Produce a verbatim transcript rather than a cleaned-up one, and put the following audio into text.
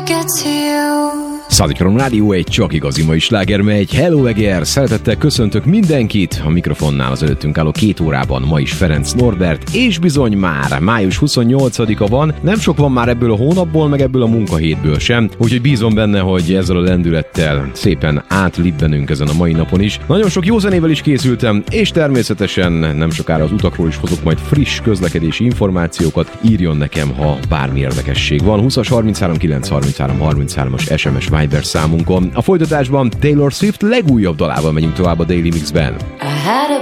Századikron Rádió, egy csak igazi mai sláger megy. Hello Eger, szeretettel köszöntök mindenkit a mikrofonnál az előttünk álló két órában. Ma is Ferenc Norbert, és bizony már május huszonnyolcadika van. Nem sok van már ebből a hónapból, meg ebből a munkahétből sem. Úgyhogy bízom benne, hogy ezzel a lendülettel szépen átlibbenünk ezen a mai napon is. Nagyon sok jó zenével is készültem, és természetesen nem sokára az utakról is hozok majd friss közlekedési információkat. Írjon nekem, ha bármi érdekesség van. húszas harminchárom kilenc harminchárom harminchárom-as es em es Viber számunkon. A folytatásban Taylor Swift legújabb dalával megyünk tovább a Daily Mixben. I had a